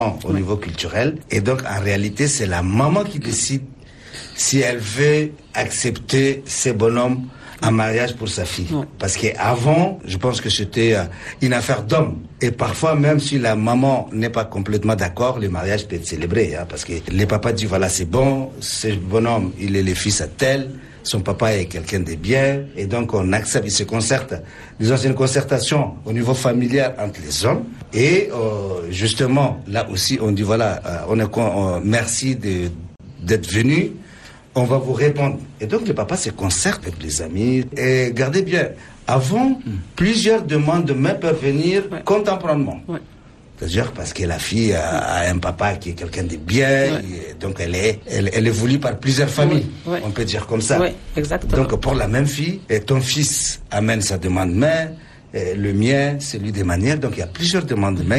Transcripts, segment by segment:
au niveau culturel. Et donc, en réalité, c'est la maman qui décide si elle veut accepter ces bonhommes en mariage pour sa fille. Parce qu'avant, je pense que c'était une affaire d'homme. Et parfois, même si la maman n'est pas complètement d'accord, le mariage peut être célébré. Parce que les papas disent, voilà, c'est bon, ce bonhomme, il est le fils à tel, son papa est quelqu'un de bien, et donc on accepte, il se concerte. Disons, c'est une concertation au niveau familial entre les hommes. Et justement, là aussi, on dit, voilà, merci d'être venu. On va vous répondre. Et donc, le papa se concerte avec les amis. Et gardez bien, avant, plusieurs demandes même peuvent venir contemporairement. C'est-à-dire parce que la fille a un papa qui est quelqu'un de bien, et donc elle est voulue par plusieurs familles. On peut dire comme ça. Exactement. Donc, pour la même fille, et ton fils amène sa demande mère, le mien, celui des manières. Donc, il y a plusieurs demandes de main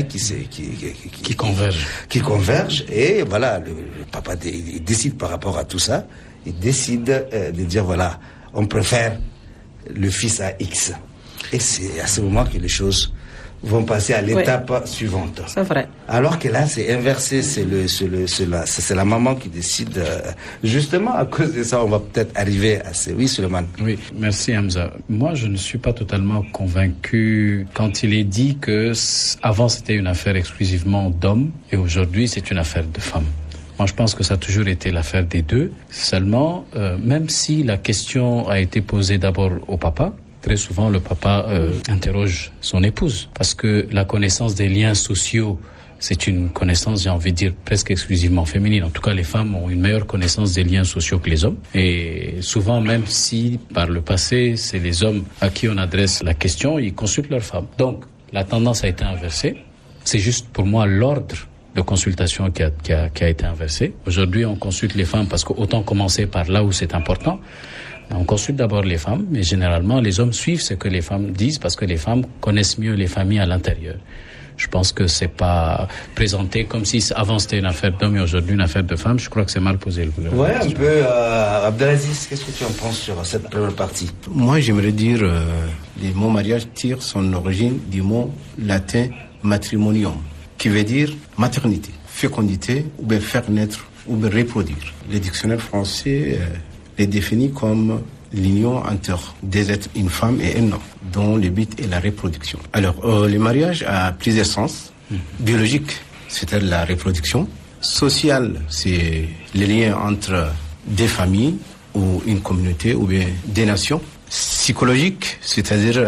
qui convergent. Qui convergent. Et voilà, le papa il décide par rapport à tout ça. Il décide de dire, voilà, on préfère le fils à X. Et c'est à ce moment que les choses vont passer à l'étape suivante. C'est vrai. Alors que là, c'est inversé, c'est la maman qui décide. Justement, à cause de ça, on va peut-être arriver à ce... Oui, Suleiman. Oui, merci Hamza. Moi, je ne suis pas totalement convaincu quand il est dit que avant c'était une affaire exclusivement d'hommes et aujourd'hui c'est une affaire de femmes. Moi, je pense que ça a toujours été l'affaire des deux. Seulement, même si la question a été posée d'abord au papa, très souvent, le papa interroge son épouse parce que la connaissance des liens sociaux, c'est une connaissance, j'ai envie de dire, presque exclusivement féminine. En tout cas, les femmes ont une meilleure connaissance des liens sociaux que les hommes. Et souvent, même si par le passé, c'est les hommes à qui on adresse la question, ils consultent leurs femmes. Donc, la tendance a été inversée. C'est juste pour moi l'ordre de consultation qui a été inversé. Aujourd'hui, on consulte les femmes parce qu'autant commencer par là où c'est important. On consulte d'abord les femmes, mais généralement, les hommes suivent ce que les femmes disent parce que les femmes connaissent mieux les familles à l'intérieur. Je pense que c'est pas présenté comme si avant c'était une affaire d'hommes et aujourd'hui une affaire de femmes. Je crois que c'est mal posé. Ouais, un peu. Abdelaziz, qu'est-ce que tu en penses sur cette première partie? Moi, j'aimerais dire le mot mariage tire son origine du mot latin matrimonium, qui veut dire maternité, fécondité, ou bien faire naître, ou bien reproduire. Le dictionnaire français les définit comme l'union entre deux êtres, une femme et un homme, dont le but est la reproduction. Alors, le mariage a plusieurs sens. Biologique, c'est-à-dire la reproduction. Social, c'est le lien entre des familles ou une communauté ou bien des nations. Psychologique, c'est-à-dire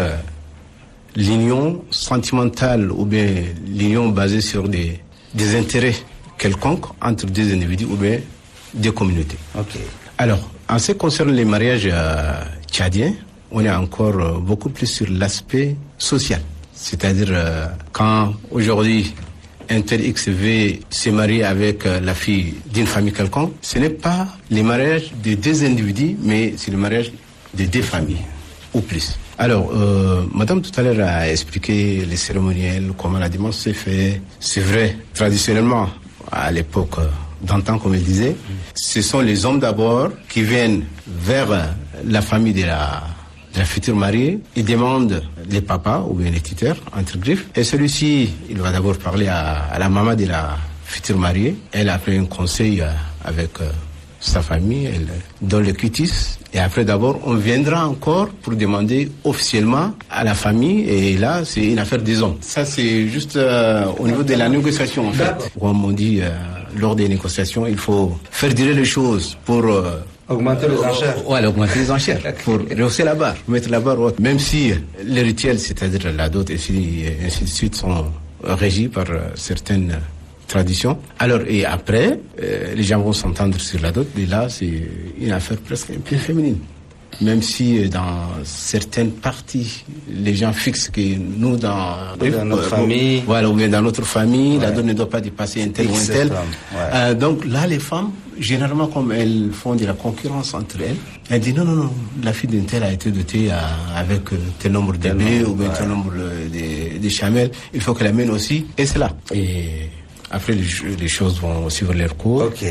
l'union sentimentale ou bien l'union basée sur des intérêts quelconques entre des individus ou bien des communautés. Ok. Alors, en ce qui concerne les mariages tchadiens, on est encore beaucoup plus sur l'aspect social. C'est-à-dire, quand aujourd'hui, un tel X veut se marier avec la fille d'une famille quelconque, ce n'est pas le mariage de deux individus, mais c'est le mariage de deux familles, ou plus. Alors, madame tout à l'heure a expliqué les cérémoniels, comment la demande s'est fait. C'est vrai, traditionnellement, à l'époque d'antan, comme elle disait, ce sont les hommes d'abord qui viennent vers la famille de la future mariée. Ils demandent les papas ou bien les tuteurs, entre griffes. Et celui-ci, il va d'abord parler à la maman de la future mariée. Elle a fait un conseil avec sa famille, elle donne le quitus. Et après, d'abord, on viendra encore pour demander officiellement à la famille. Et là, c'est une affaire des hommes. Ça, c'est juste au niveau de la négociation, en fait. Comme on dit, lors des négociations, il faut faire durer les choses pour... augmenter les enchères. Voilà, augmenter les enchères. Pour rehausser la barre, mettre la barre haute. Même si les rituels, c'est-à-dire la dot et ainsi de suite, sont régis par certaines traditions. Alors, et après, les gens vont s'entendre sur la dot. Et là, c'est une affaire presque un peu féminine. Même si dans certaines parties, les gens fixent que nous, dans notre famille, voilà, ou bien dans notre famille, la dot ne doit pas dépasser un tel ou un tel. Donc là, les femmes, généralement, comme elles font de la concurrence entre elles, elles disent non, la fille d'un tel a été dotée avec tel nombre de bébés ou bien tel nombre de chamelles, il faut qu'elle amène aussi, et c'est là. Et après, les choses vont suivre leur cours. Ok.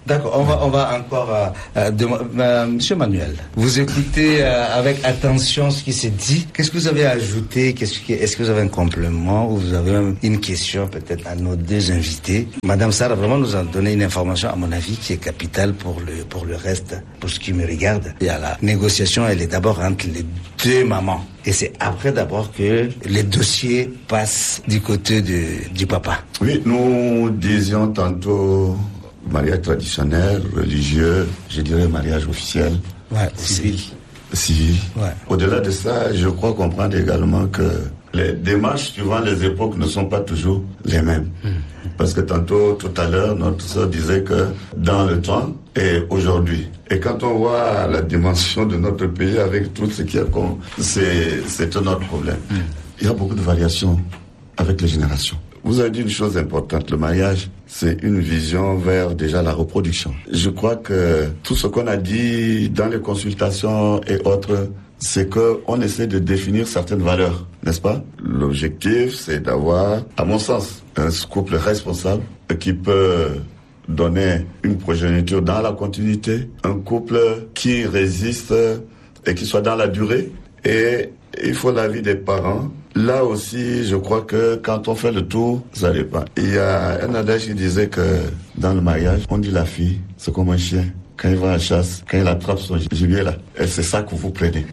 D'accord, on va encore... Monsieur Manuel, vous écoutez avec attention ce qui s'est dit. Qu'est-ce que vous avez ajouté? Est-ce que vous avez un complément ou vous avez une question peut-être à nos deux invités? Madame Sarah vraiment nous a donné une information, à mon avis, qui est capitale pour le reste, pour ce qui me regarde. Et à la négociation, elle est d'abord entre les deux mamans. Et c'est après d'abord que les dossiers passent du côté du papa. Oui, nous disions tantôt... mariage traditionnel, religieux, je dirais mariage officiel. Ouais, civil. Ouais. Au-delà de ça, je crois comprendre également que les démarches suivant les époques ne sont pas toujours les mêmes. Parce que tout à l'heure, notre soeur disait que dans le temps et aujourd'hui. Et quand on voit la dimension de notre pays avec tout ce qu'il y a, c'est un autre problème. Il y a beaucoup de variations avec les générations. Vous avez dit une chose importante, le mariage, c'est une vision vers déjà la reproduction. Je crois que tout ce qu'on a dit dans les consultations et autres, c'est qu'on essaie de définir certaines valeurs, n'est-ce pas? L'objectif, c'est d'avoir, à mon sens, un couple responsable qui peut donner une progéniture dans la continuité, un couple qui résiste et qui soit dans la durée. Et il faut l'avis des parents. Là aussi, je crois que quand on fait le tour, ça dépend. Il y a un adage qui disait que dans le mariage, on dit la fille, c'est comme un chien. Quand il va à la chasse, quand il attrape son gibier là, et c'est ça que vous prenez.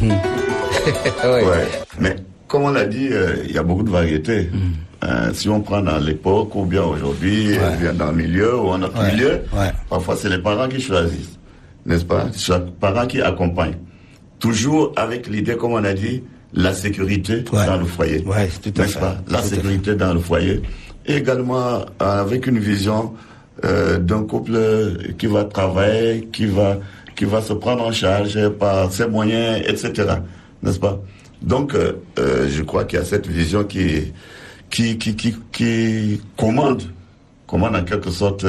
Ouais. Mais comme on l'a dit, il y a beaucoup de variétés. Si on prend dans l'époque ou bien aujourd'hui, bien dans le milieu ou en notre milieu, parfois c'est les parents qui choisissent, n'est-ce pas? C'est les parents qui accompagnent. Toujours avec l'idée, comme on a dit, la sécurité dans le foyer. Ouais, tout à fait. Pas? La sécurité dans le foyer. Et également avec une vision d'un couple qui va travailler, qui va se prendre en charge par ses moyens, etc. N'est-ce pas? Donc, je crois qu'il y a cette vision qui commande en quelque sorte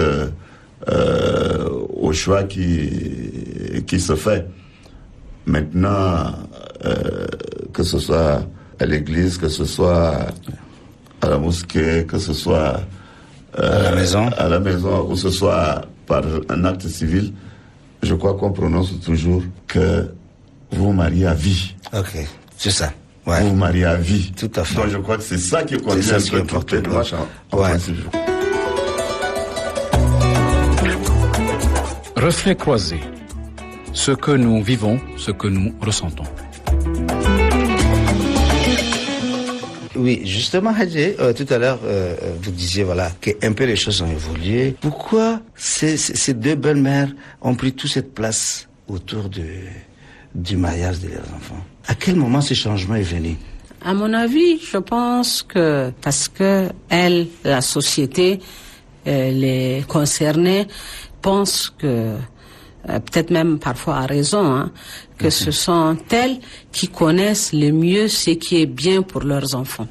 au choix qui se fait. Maintenant, que ce soit à l'église, que ce soit à la mosquée, que ce soit à la maison, ou ce soit par un acte civil, je crois qu'on prononce toujours que vous mariez à vie. Ok, c'est ça. Ouais. Vous mariez à vie. Tout à fait. Donc je crois que c'est ça qui conduit un peu toutes les démarches en principe. Reflet croisé. Ce que nous vivons, ce que nous ressentons. Oui, justement, Hadji, tout à l'heure, vous disiez qu'un peu les choses ont évolué. Pourquoi ces deux belles-mères ont pris toute cette place autour du mariage de leurs enfants? À quel moment ce changement est venu? À mon avis, je pense que parce que la société, les concernés pensent que peut-être même parfois à raison, que ce sont elles qui connaissent le mieux ce qui est bien pour leurs enfants.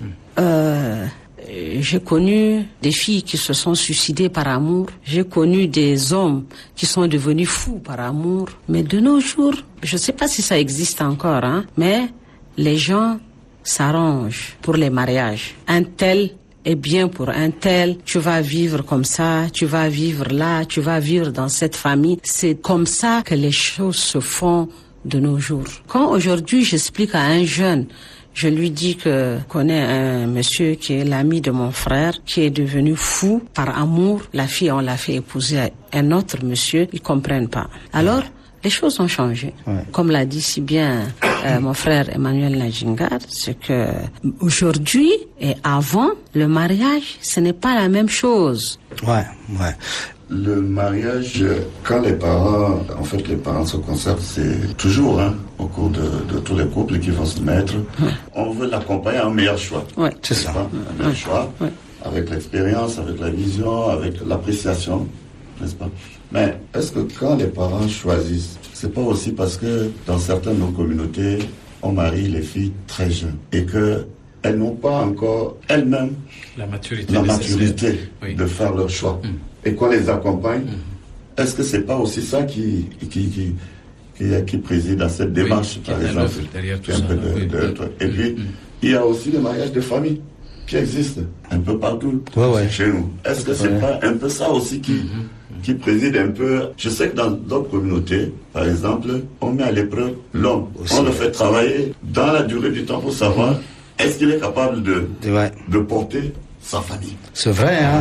J'ai connu des filles qui se sont suicidées par amour. J'ai connu des hommes qui sont devenus fous par amour. Mais de nos jours, je ne sais pas si ça existe encore, mais les gens s'arrangent pour les mariages. Un tel est bien pour un tel, tu vas vivre comme ça, tu vas vivre là, tu vas vivre dans cette famille. C'est comme ça que les choses se font de nos jours. Quand aujourd'hui j'explique à un jeune, je lui dis que connais un monsieur qui est l'ami de mon frère, qui est devenu fou par amour, la fille on l'a fait épouser à un autre monsieur, ils comprennent pas. Alors les choses ont changé. Comme l'a dit si bien mon frère Emmanuel Najingar, c'est que aujourd'hui et avant, le mariage, ce n'est pas la même chose. Le mariage, quand les parents se concertent, c'est toujours au cours de tous les couples qui vont se mettre. On veut l'accompagner à un meilleur choix. C'est ça. Un meilleur choix, avec l'expérience, avec la vision, avec l'appréciation, n'est-ce pas? Mais est-ce que quand les parents choisissent, c'est pas aussi parce que dans certaines de nos communautés, on marie les filles très jeunes et que elles n'ont pas encore elles-mêmes la maturité de faire leur choix et qu'on les accompagne? Est-ce que c'est pas aussi ça qui préside à cette démarche, par exemple? Et puis, il y a aussi le mariage de famille qui existe un peu partout chez nous. Est-ce que c'est pas un peu ça aussi qui préside un peu. Je sais que dans d'autres communautés, par exemple, on met à l'épreuve l'homme. On le fait travailler dans la durée du temps pour savoir est-ce qu'il est capable de porter sa famille. C'est vrai, hein?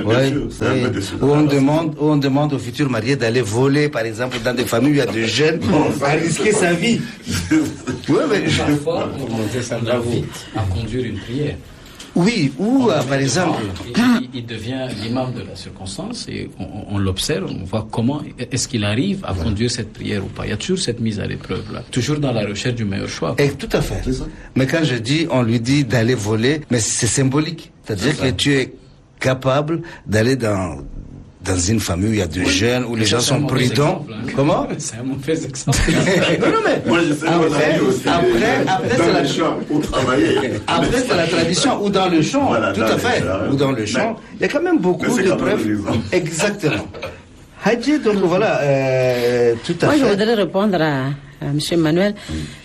Où on demande aux futurs mariés d'aller voler, par exemple, dans des familles où il y a des jeunes, à risquer sa vie. Parfois, on invite à conduire une prière. Oui, ou par exemple... Il devient l'imam de la circonstance et on l'observe, on voit comment est-ce qu'il arrive à conduire cette prière ou pas. Il y a toujours cette mise à l'épreuve là, toujours dans la recherche du meilleur choix. Et tout à fait. Mais quand je dis, on lui dit d'aller voler, mais c'est symbolique. C'est-à-dire que tu es capable d'aller dans une famille où il y a des jeunes, où les gens sont prudents. Comment? C'est un mauvais exemple. non, mais moi, je sais après, dans le champ, pour travailler. Après, c'est la tradition, ou dans le champ, voilà, tout à fait. Ou dans le champ. Il y a quand même beaucoup de preuves. Exactement. Hadji, donc voilà, tout à fait. Moi, je voudrais répondre à M. Emmanuel.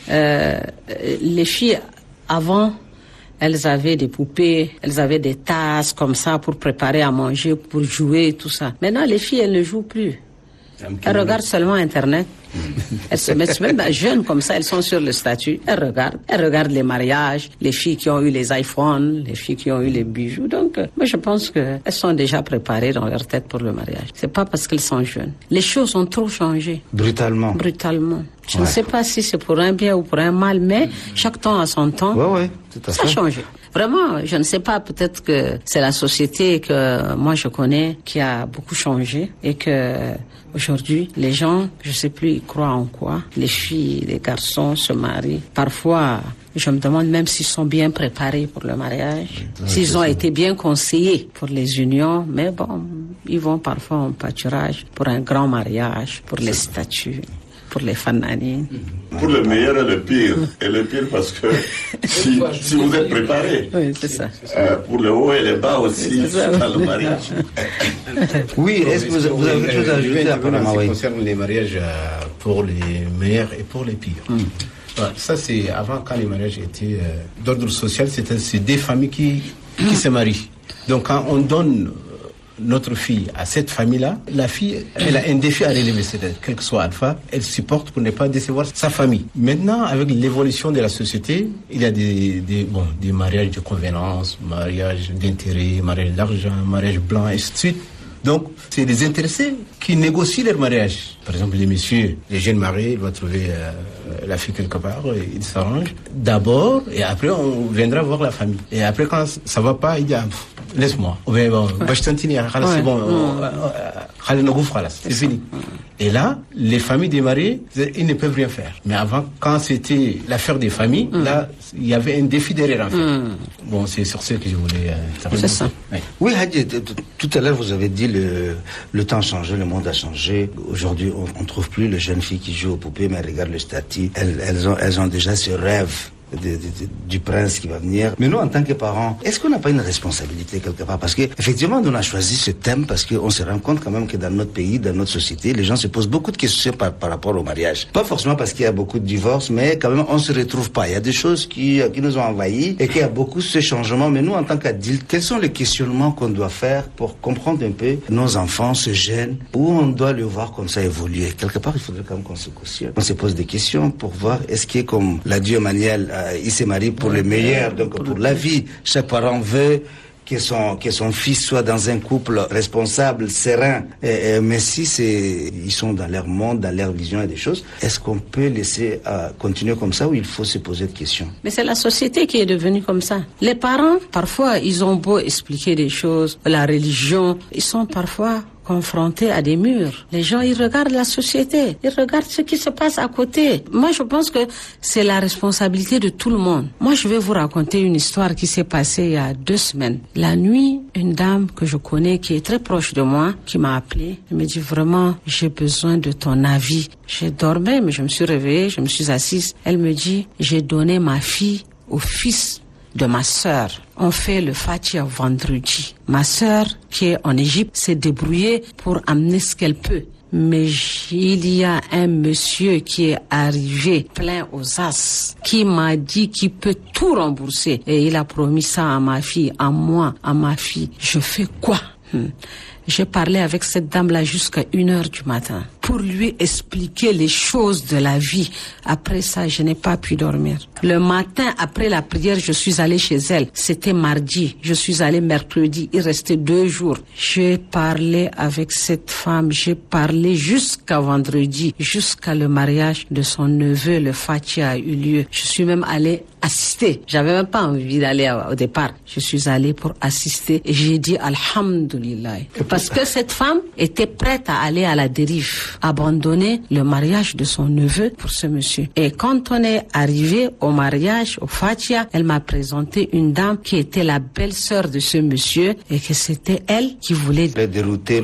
Les filles, avant, elles avaient des poupées, elles avaient des tasses comme ça pour préparer à manger, pour jouer, tout ça. Maintenant, les filles, elles ne jouent plus. Elles regardent seulement Internet. Elles se mettent même jeunes comme ça, elles sont sur le statut. Elles regardent les mariages, les filles qui ont eu les iPhones, les filles qui ont eu les bijoux. Donc, moi, je pense qu'elles sont déjà préparées dans leur tête pour le mariage. C'est pas parce qu'elles sont jeunes. Les choses ont trop changé. Brutalement. Je ne sais pas si c'est pour un bien ou pour un mal, mais chaque temps a son temps. Oui, tout à fait. Ça a changé. Vraiment, je ne sais pas, peut-être que c'est la société que moi je connais qui a beaucoup changé et que aujourd'hui, les gens, je sais plus, ils croient en quoi. Les filles, les garçons se marient. Parfois, je me demande même s'ils sont bien préparés pour le mariage, s'ils ont été bien conseillés pour les unions, mais bon, ils vont parfois en pâturage pour un grand mariage, pour les statuts, pour les fananines. Pour le meilleur et le pire. Et le pire parce que si vous êtes préparé. Oui, c'est ça. Pour le haut et le bas aussi, dans le mariage. Oui, est-ce que vous avez quelque chose à ajouter apparemment? Ce qui concerne les mariages pour les meilleurs et pour les pires. Ça, c'est avant, quand les mariages étaient d'ordre social, c'est des familles qui se marient. Donc, quand on donne notre fille à cette famille-là, la fille, elle a un défi à relever, quel que soit alpha, elle supporte pour ne pas décevoir sa famille. Maintenant, avec l'évolution de la société, il y a des mariages de convenance, mariages d'intérêt, mariages d'argent, mariages blancs, et ainsi de suite. Donc, c'est les intéressés qui négocient leur mariage. Par exemple, les messieurs, les jeunes mariés, ils vont trouver la fille quelque part, ils s'arrangent d'abord, et après, on viendra voir la famille. Et après, quand ça va pas, il dit, laisse-moi. Ou bien, bon, c'est bon, c'est fini. Et là, les familles des mariés, ils ne peuvent rien faire. Mais avant, quand c'était l'affaire des familles, là, il y avait un défi derrière, en fait. Bon, c'est sur ce que je voulais c'est ça. Oui, Hadji, tout à l'heure, vous avez dit le temps a changé, le monde a changé. Aujourd'hui, on ne trouve plus les jeunes filles qui jouent aux poupées, mais regardent le statut. Elles ont déjà ce rêve du prince qui va venir. Mais nous, en tant que parents, est-ce qu'on n'a pas une responsabilité quelque part? Parce que effectivement, on a choisi ce thème parce qu'on se rend compte quand même que dans notre pays, dans notre société, les gens se posent beaucoup de questions par rapport au mariage. Pas forcément parce qu'il y a beaucoup de divorces, mais quand même, on se retrouve pas. Il y a des choses qui nous ont envahis et qu'il y a beaucoup ce changement. Mais nous, en tant qu'adultes, quels sont les questionnements qu'on doit faire pour comprendre un peu nos enfants, ce jeune, où on doit le voir comme ça évoluer? Quelque part, il faudrait quand même qu'on se questionne. On se pose des questions pour voir est-ce qu'il est comme l'a dit Emmanuel, il se marie pour le meilleur, donc pour la vie. Chaque parent veut que son fils soit dans un couple responsable, serein. Mais si ils sont dans leur monde, dans leur vision et des choses, est-ce qu'on peut laisser continuer comme ça ou il faut se poser des questions? Mais c'est la société qui est devenue comme ça. Les parents, parfois, ils ont beau expliquer des choses, la religion, ils sont parfois confrontés à des murs. Les gens, ils regardent la société, ils regardent ce qui se passe à côté. Moi, je pense que c'est la responsabilité de tout le monde. Moi, je vais vous raconter une histoire qui s'est passée il y a 2 semaines. La nuit, une dame que je connais, qui est très proche de moi, qui m'a appelée, elle me dit vraiment, j'ai besoin de ton avis. J'ai dormi, mais je me suis réveillée, je me suis assise. Elle me dit, j'ai donné ma fille au fils de ma sœur. On fait le Fatiha vendredi. Ma sœur, qui est en Égypte, s'est débrouillée pour amener ce qu'elle peut. Mais il y a un monsieur qui est arrivé plein aux as, qui m'a dit qu'il peut tout rembourser. Et il a promis ça à ma fille, à moi, à ma fille. Je fais quoi? J'ai parlé avec cette dame-là jusqu'à 1h du matin pour lui expliquer les choses de la vie. Après ça, je n'ai pas pu dormir. Le matin, après la prière, je suis allée chez elle. C'était mardi. Je suis allée mercredi. Il restait 2 jours. J'ai parlé avec cette femme. J'ai parlé jusqu'à vendredi, jusqu'à le mariage de son neveu. Le Fatia a eu lieu. Je suis même allée assister. J'avais même pas envie d'aller au départ. Je suis allée pour assister et j'ai dit Alhamdulillah. Parce que cette femme était prête à aller à la dérive, abandonner le mariage de son neveu pour ce monsieur. Et quand on est arrivé au mariage, au Fatia, elle m'a présenté une dame qui était la belle-sœur de ce monsieur et que c'était elle qui voulait dérouter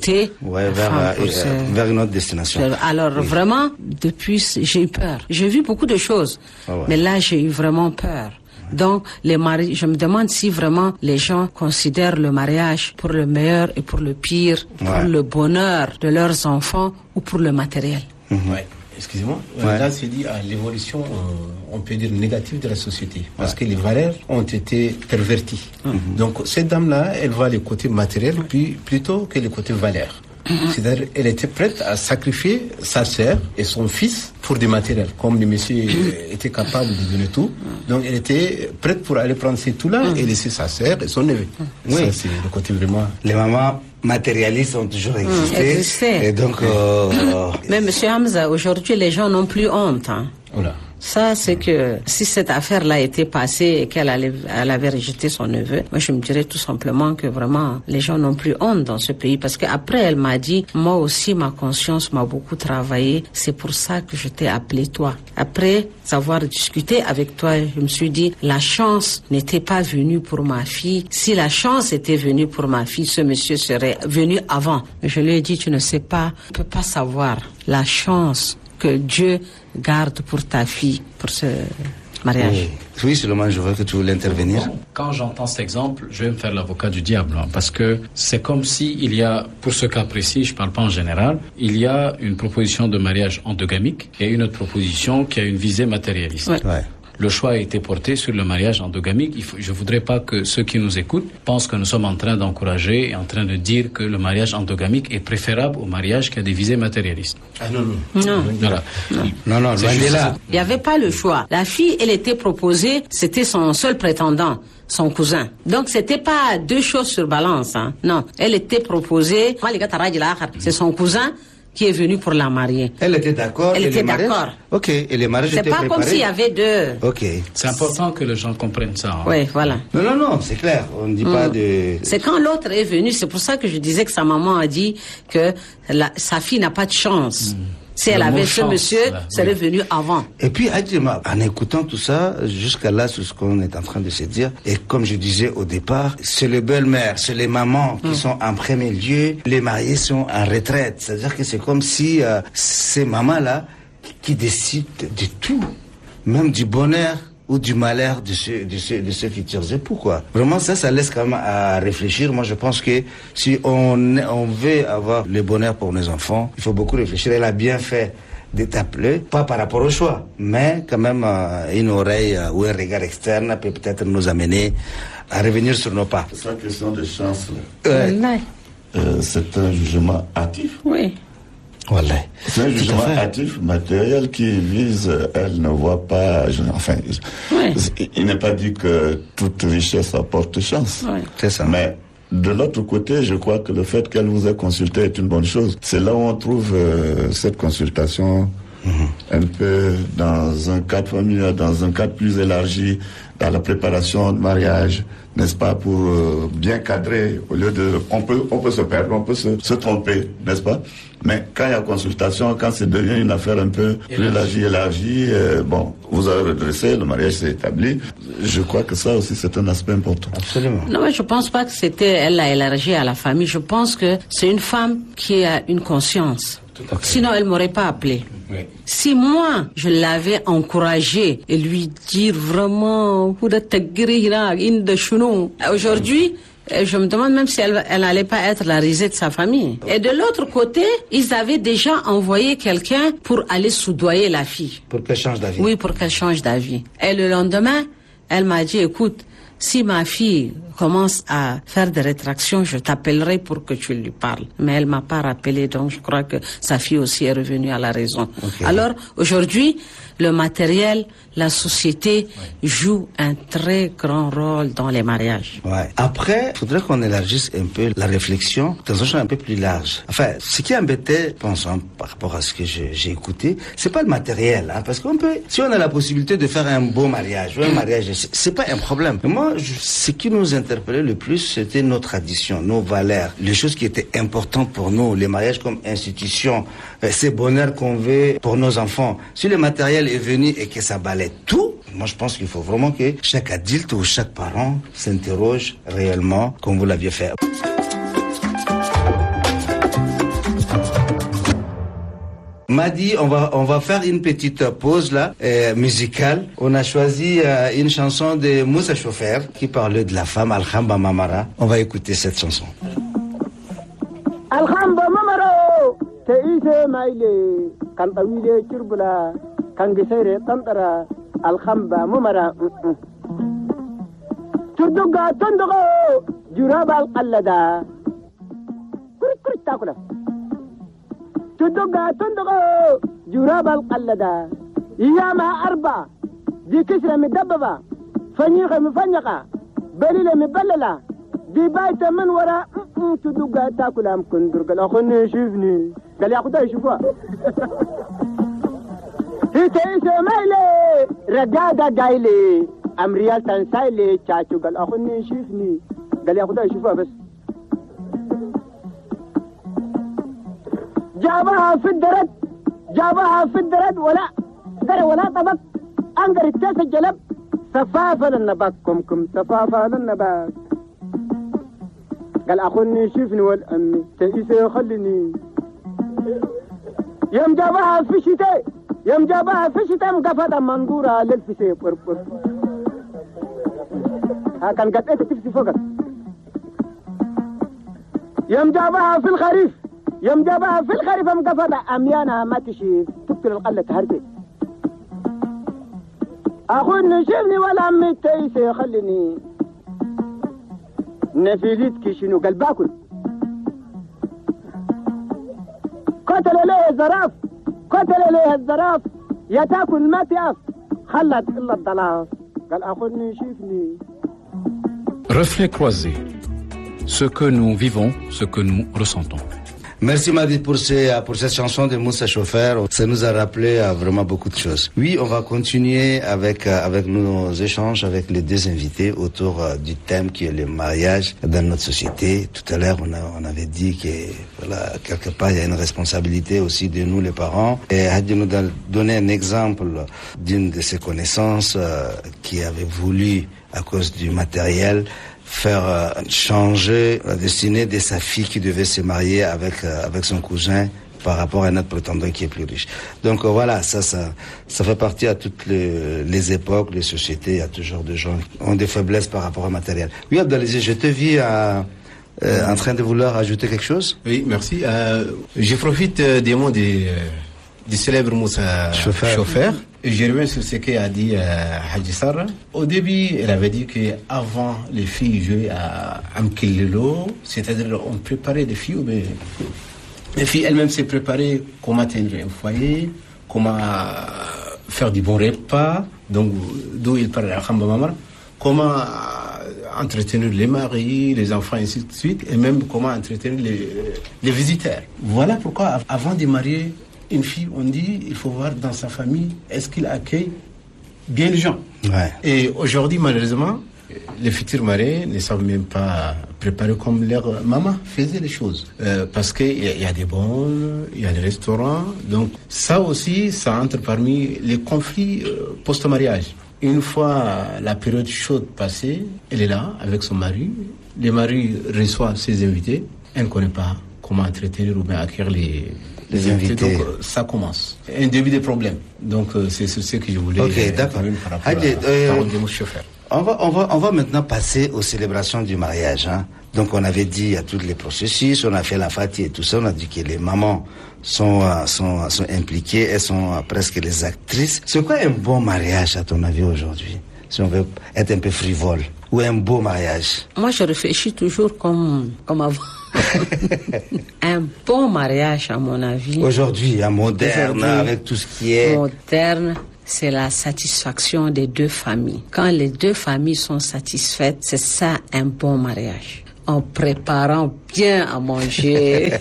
vers une autre destination. Alors vraiment, depuis, j'ai eu peur. J'ai vu beaucoup de choses, mais là, j'ai eu vraiment peur. Donc, je me demande si vraiment les gens considèrent le mariage pour le meilleur et pour le pire, pour le bonheur de leurs enfants ou pour le matériel. Excusez-moi, là c'est lié à l'évolution, on peut dire négative de la société, parce que les valeurs ont été perverties. Donc cette dame-là, elle voit le côté matériel plutôt que le côté valeur. C'est-à-dire elle était prête à sacrifier sa sœur et son fils pour des matériels, comme le monsieur était capable de donner tout. Donc elle était prête pour aller prendre ces tout-là et laisser sa sœur et son neveu. Oui. Ça, c'est le côté vraiment... Les mamans matérialistes ont toujours existé. Et donc... Mais monsieur Hamza, aujourd'hui les gens n'ont plus honte. Voilà. Ça, c'est que si cette affaire-là était passée et qu'elle avait rejeté son neveu, moi je me dirais tout simplement que vraiment les gens n'ont plus honte dans ce pays, parce qu'après elle m'a dit, moi aussi ma conscience m'a beaucoup travaillé, c'est pour ça que je t'ai appelé toi. Après avoir discuté avec toi, je me suis dit, la chance n'était pas venue pour ma fille. Si la chance était venue pour ma fille, ce monsieur serait venu avant. Je lui ai dit, tu ne sais pas, tu ne peux pas savoir la chance que Dieu garde pour ta fille, pour ce mariage. Oui, seulement je vois que tu voulais intervenir. Quand j'entends cet exemple, je vais me faire l'avocat du diable, parce que c'est comme si il y a, pour ce cas précis, je ne parle pas en général, il y a une proposition de mariage endogamique et une autre proposition qui a une visée matérialiste. Le choix a été porté sur le mariage endogamique. Je ne voudrais pas que ceux qui nous écoutent pensent que nous sommes en train d'encourager et en train de dire que le mariage endogamique est préférable au mariage qui a des visées matérialistes. Ah non. Voilà. Non, loin de là. Il n'y avait pas le choix. La fille, elle était proposée, c'était son seul prétendant, son cousin. Donc, c'était pas 2 choses sur balance. Non, elle était proposée, c'est son cousin qui est venu pour la marier. Elle était d'accord. Elle était d'accord. Ok, et les mariages étaient préparés. C'est pas comme s'il y avait 2. Ok. C'est important que les gens comprennent ça. Oui, voilà. Non, c'est clair. On ne dit pas de... C'est quand l'autre est venu, c'est pour ça que je disais que sa maman a dit que sa fille n'a pas de chance. Si elle avait ce monsieur, ça serait venu avant. Et puis, en écoutant tout ça, jusqu'à là, sur ce qu'on est en train de se dire, et comme je disais au départ, c'est les belles-mères, c'est les mamans qui sont en premier lieu, les mariés sont en retraite. C'est-à-dire que c'est comme si ces mamans-là qui décident de tout, même du bonheur ou du malheur de ce futurs époux, quoi. Vraiment, ça laisse quand même à réfléchir. Moi, je pense que si on veut avoir le bonheur pour nos enfants, il faut beaucoup réfléchir. Elle a bien fait de t'appeler, pas par rapport au choix, mais quand même une oreille ou un regard externe peut peut-être nous amener à revenir sur nos pas. C'est une question de chance, là. C'est un jugement hâtif. Oui. Voilà. C'est un jugement hâtif, matériel qui vise, elle ne voit pas, il n'est pas dit que toute richesse apporte chance. C'est ça. Mais de l'autre côté, je crois que le fait qu'elle vous ait consulté est une bonne chose. C'est là où on trouve cette consultation un peu dans un cadre familial, dans un cadre plus élargi, dans la préparation de mariage, n'est-ce pas, pour bien cadrer, au lieu de... On peut se perdre, on peut se tromper, n'est-ce pas? Mais quand il y a consultation, quand ça devient une affaire un peu plus élargie, vous avez redressé, le mariage s'est établi. Je crois que ça aussi, c'est un aspect important. Absolument. Non, mais je pense pas que elle l'a élargi à la famille. Je pense que c'est une femme qui a une conscience. Sinon, elle m'aurait pas appelé. Oui. Si moi, je l'avais encouragée et lui dire vraiment, aujourd'hui, je me demande même si elle n'allait pas être la risée de sa famille. Et de l'autre côté, ils avaient déjà envoyé quelqu'un pour aller soudoyer la fille. Pour qu'elle change d'avis. Oui, pour qu'elle change d'avis. Et le lendemain, elle m'a dit, écoute, si ma fille commence à faire des rétractions, je t'appellerai pour que tu lui parles. Mais elle m'a pas rappelé, donc je crois que sa fille aussi est revenue à la raison. Okay. Alors, aujourd'hui, le matériel, la société joue un très grand rôle dans les mariages. Ouais. Après, il faudrait qu'on élargisse un peu la réflexion dans un champ un peu plus large. Enfin, ce qui embêtait, pensant par rapport à ce que j'ai écouté, c'est pas le matériel, hein, parce qu'on peut, si on a la possibilité de faire un beau mariage, ou un mariage, c'est pas un problème. Mais moi, ce qui nous interpellait le plus, c'était nos traditions, nos valeurs, les choses qui étaient importantes pour nous, les mariages comme institution, ces bonheurs qu'on veut pour nos enfants. Si le matériel est venu et que ça balaie tout, moi je pense qu'il faut vraiment que chaque adulte ou chaque parent s'interroge réellement comme vous l'aviez fait. Madi, on va faire une petite pause là, musicale. On a choisi une chanson de Moussa Chofer qui parlait de la femme, Alhamba Mamara. On va écouter cette chanson. Alhamba Mamara, Teise Maile, Kantawile Turbula, Kangisere Tantara, Alhamba Mamara. Turduga Tondogo, Jurabal Allada. Kurtakula. تدقى تندقى جراب القلدة إياما أربع دي كسرة مدببة فنيقة مفنقة بليلة مبللة دي بايتة من وراء تدقى تاكل أم كندر قال أخوني يشوفني قال ياخدها يشوفها هي تيسة مايلة رقادة قايلة أمريال تنسايلة تشاتو قال أخوني يشوفني قال ياخدها يشوفها بس جابها في الدرد ولا در ولا طبق انقر التاس الجلب سفافة للنبات كمكم سفافة للنبات قال أخوني شوفني والأمي تأيسي يخليني يوم جابها في الشتاء مقفة منقورة للفسي بربر ها كان قد تفسي فقط يوم جابها في الخريف يوم جابها في الخريف مقفة أميانة ما تشيف تقتل القلة هرتي أخوني شوفني ولا أمي تأيسي يخليني نفيليتك شنو قال باكل قتل ليه الزراف يا تاكل ما تقف خلت إلا الضلاف قال أخوني شوفني. Reflets croisés, ce que nous vivons, ce que nous ressentons. Merci Madi pour cette chanson de Moussa Chofer. Ça nous a rappelé vraiment beaucoup de choses. Oui, on va continuer avec nos échanges avec les deux invités autour du thème qui est le mariage dans notre société. Tout à l'heure, on avait dit que voilà, quelque part il y a une responsabilité aussi de nous les parents. Et Hadi nous a donné un exemple d'une de ses connaissances qui avait voulu, à cause du matériel, faire changer la destinée de sa fille qui devait se marier avec son cousin par rapport à notre prétendant qui est plus riche. Donc voilà, ça fait partie à toutes les époques, les sociétés. Il y a toujours des gens qui ont des faiblesses par rapport au matériel. Oui, Abdelaziz, je te vis en train de vouloir ajouter quelque chose. Oui, merci. Je profite des mots du célèbre Moussa Chofer. Je reviens sur ce qu'a dit Hadji Sarr. Au début, elle avait dit qu'avant les filles jouaient à Amkililo, c'est-à-dire on préparait des filles, mais les filles elles-mêmes se préparaient comment atteindre un foyer, comment faire du bon repas, donc d'où il parle à Khamba Mamar, comment entretenir les maris, les enfants, et ainsi de suite, et même comment entretenir les visiteurs. Voilà pourquoi, avant de marier une fille, on dit, il faut voir dans sa famille, est-ce qu'il accueille bien les gens. Ouais. Et aujourd'hui, malheureusement, les futurs mariés ne savent même pas préparer comme leur maman faisait les choses. Parce qu'il y a des bons, il y a des restaurants. Donc ça aussi, ça entre parmi les conflits post-mariage. Une fois la période chaude passée, elle est là avec son mari. Le mari reçoit ses invités. Elle ne connaît pas comment entretenir ou bien accueillir les invités. Donc ça commence. Un début de problème. Donc c'est ce que je voulais d'accord. Par rapport à Chauffeur. On va maintenant passer aux célébrations du mariage. Hein. Donc on avait dit à tous les processus, on a fait la fati et tout ça, on a dit que les mamans sont impliquées, elles sont presque les actrices. C'est quoi un bon mariage à ton avis aujourd'hui? si on veut être un peu frivole, ou un beau mariage? Moi, je réfléchis toujours comme avant. Un bon mariage, à mon avis. Aujourd'hui, moderne, avec tout ce qui est... Moderne, c'est la satisfaction des deux familles. Quand les deux familles sont satisfaites, c'est ça un bon mariage. En préparant bien à manger.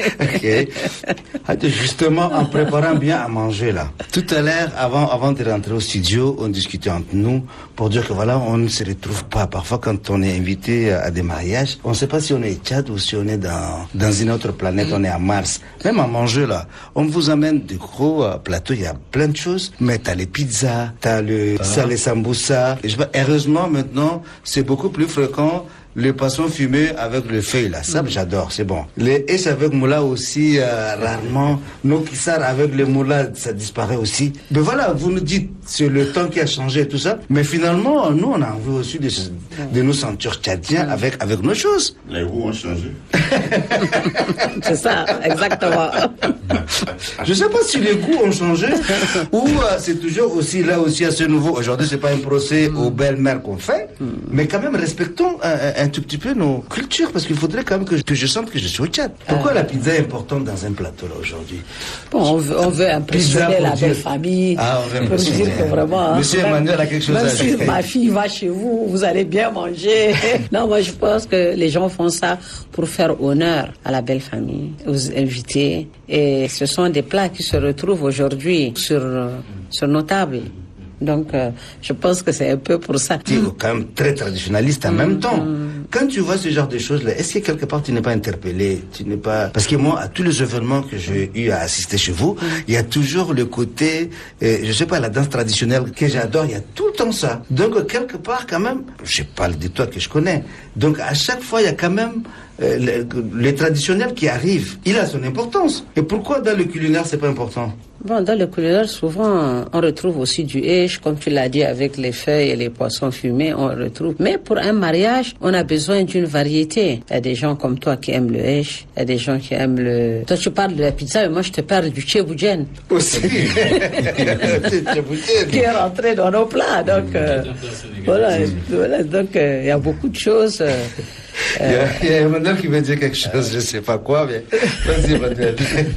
Ok. Justement, en préparant bien à manger, là. Tout à l'heure, avant de rentrer au studio, on discutait entre nous pour dire que voilà, on ne se retrouve pas. Parfois, quand on est invité à des mariages, on ne sait pas si on est Tchad ou si on est dans une autre planète, on est à Mars. Même à manger, là, on vous amène des gros plateaux, il y a plein de choses, mais t'as les pizzas, t'as les sambusa. Heureusement, maintenant, c'est beaucoup plus fréquent. Le poisson fumé avec le feuille là, ça j'adore, c'est bon. Les hèches avec moula aussi, rarement. Nos kissars avec les moula, ça disparaît aussi. Mais voilà, vous nous dites, c'est le temps qui a changé et tout ça. Mais finalement, nous, on a envie aussi de nous sentir tchadiens avec nos choses. Les goûts ont changé. C'est ça, exactement. Je sais pas si les goûts ont changé ou c'est toujours aussi là aussi assez nouveau. Aujourd'hui, c'est pas un procès aux belles-mères qu'on fait, mais quand même respectons un tout petit peu nos cultures, parce qu'il faudrait quand même que je sente que je suis au Tchad. Pourquoi la pizza est importante dans un plateau là aujourd'hui? Bon, on veut impressionner la belle famille. Ah, on veut impressionner. Pour dire que vraiment, Monsieur Emmanuel a quelque chose à dire. Même si ma fille va chez vous, vous allez bien manger. Non, moi je pense que les gens font ça pour faire honneur à la belle famille, aux invités. Et ce sont des plats qui se retrouvent aujourd'hui sur nos tables. Donc, je pense que c'est un peu pour ça. Tu es quand même très traditionnaliste en même temps. Quand tu vois ce genre de choses-là, est-ce que quelque part tu n'es pas interpellé? Tu n'es pas... Parce que moi, à tous les événements que j'ai eu à assister chez vous, il y a toujours le côté, je sais pas, la danse traditionnelle que j'adore, il y a tout le temps ça. Donc, quelque part, quand même, je parle de toi que je connais. Donc, à chaque fois, il y a quand même le traditionnel qui arrive. Il a son importance. Et pourquoi dans le culinaire, c'est pas important? Bon, dans le culinaire, souvent, on retrouve aussi du hèche, comme tu l'as dit, avec les feuilles et les poissons fumés, on retrouve. Mais pour un mariage, on a besoin d'une variété. Il y a des gens comme toi qui aiment le hèche, il y a des gens qui aiment le... Toi, tu parles de la pizza, et moi, je te parle du tchéboujen. Aussi. Qui est rentré dans nos plats. Donc, voilà. Donc, il y a beaucoup de choses... Il y a Emmanuel qui veut dire quelque chose, je ne sais pas quoi, mais vas-y Emmanuel.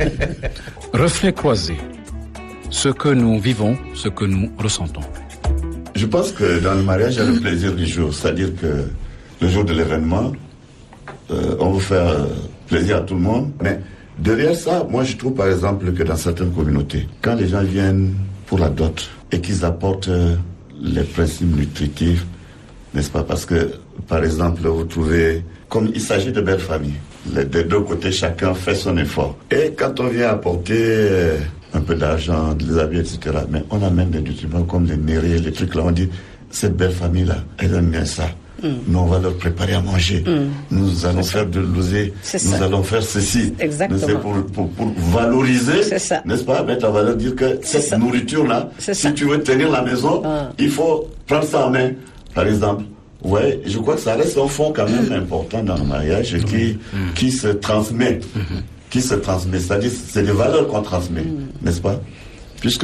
Reflet croisé. Ce que nous vivons, ce que nous ressentons. Je pense que dans le mariage, il y a le plaisir du jour. C'est-à-dire que le jour de l'événement, on veut faire plaisir à tout le monde. Mais derrière ça, moi je trouve par exemple que dans certaines communautés, quand les gens viennent pour la dot et qu'ils apportent les principes nutritifs, n'est-ce pas? Parce que, par exemple, vous trouvez, comme il s'agit de belles familles, des deux côtés, chacun fait son effort. Et quand on vient apporter un peu d'argent, des habits, etc., mais on amène des nutriments comme les nérés, les trucs là, on dit, cette belle famille-là, elle aime bien ça. Nous, on va leur préparer à manger. Nous allons faire de l'osé. Nous allons faire ceci. Exactement. C'est pour valoriser, n'est-ce pas? Mettre en valeur, dire que cette nourriture-là, si tu veux tenir la maison, il faut prendre ça en main. Par exemple, ouais, je crois que ça reste un fond quand même important dans le mariage qui se transmet. Qui se transmet, c'est-à-dire c'est des valeurs qu'on transmet, n'est-ce pas? Puisque